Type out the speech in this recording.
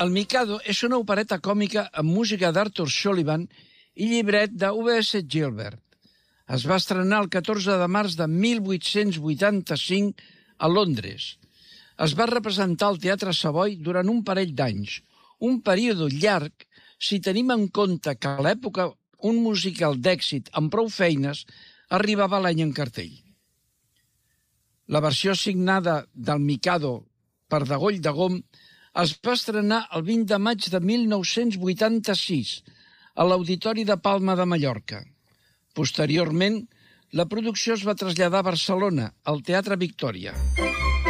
El Mikado és una opereta còmica amb música d'Arthur Sullivan i llibret de V.S. Gilbert. Es va estrenar el 14 de març de 1885 a Londres. Es va representar al Teatre Savoy durant un parell d'anys, un període llarg si tenim en compte que a l'època un musical d'èxit amb prou feines arribava l'any en cartell. La versió signada del Mikado per Degoll de Gom es va estrenar el 20 de maig de 1986 a l'Auditori de Palma de Mallorca. Posteriorment, la producció es va traslladar a Barcelona, al Teatre Victòria.